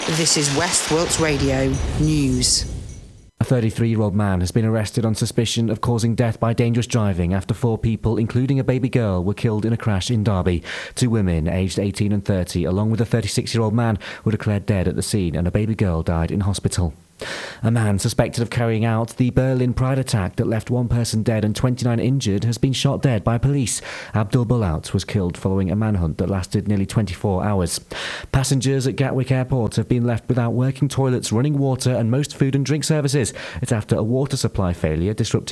This is West Wilts Radio News. A 33-year-old man has been arrested on suspicion of causing death by dangerous driving after 4 people, including a baby girl, were killed in a crash in Derby. 2 women, aged 18 and 30, along with a 36-year-old man, were declared dead at the scene, and a baby girl died in hospital. A man suspected of carrying out the Berlin Pride attack that left 1 person dead and 29 injured has been shot dead by police. Abdul Bulaut was killed following a manhunt that lasted nearly 24 hours. Passengers at Gatwick Airport have been left without working toilets, running water and most food and drink services. It's after a water supply failure disrupted